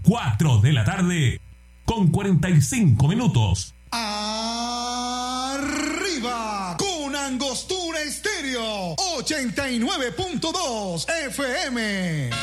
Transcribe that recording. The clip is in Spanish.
4 de la tarde, con 45 minutos. Arriba con Angostura Estéreo 89.2 FM.